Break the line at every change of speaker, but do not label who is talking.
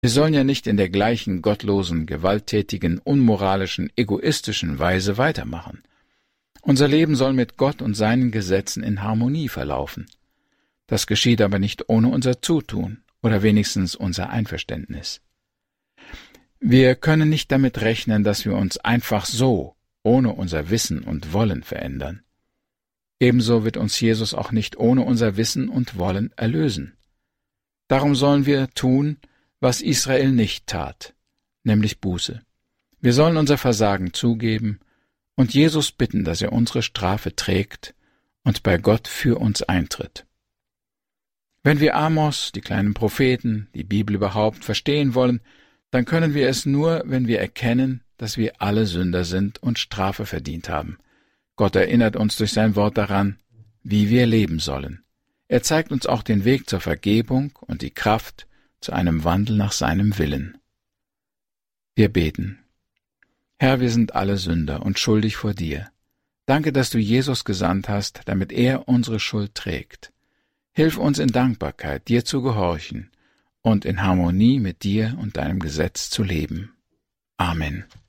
Wir sollen ja nicht in der gleichen gottlosen, gewalttätigen, unmoralischen, egoistischen Weise weitermachen. Unser Leben soll mit Gott und seinen Gesetzen in Harmonie verlaufen. Das geschieht aber nicht ohne unser Zutun oder wenigstens unser Einverständnis. Wir können nicht damit rechnen, dass wir uns einfach so, ohne unser Wissen und Wollen verändern. Ebenso wird uns Jesus auch nicht ohne unser Wissen und Wollen erlösen. Darum sollen wir tun, was Israel nicht tat, nämlich Buße. Wir sollen unser Versagen zugeben und Jesus bitten, dass er unsere Strafe trägt und bei Gott für uns eintritt. Wenn wir Amos, die kleinen Propheten, die Bibel überhaupt verstehen wollen, dann können wir es nur, wenn wir erkennen, dass wir alle Sünder sind und Strafe verdient haben. Gott erinnert uns durch sein Wort daran, wie wir leben sollen. Er zeigt uns auch den Weg zur Vergebung und die Kraft zu einem Wandel nach seinem Willen. Wir beten. Herr, wir sind alle Sünder und schuldig vor dir. Danke, dass du Jesus gesandt hast, damit er unsere Schuld trägt. Hilf uns in Dankbarkeit, dir zu gehorchen und in Harmonie mit dir und deinem Gesetz zu leben. Amen.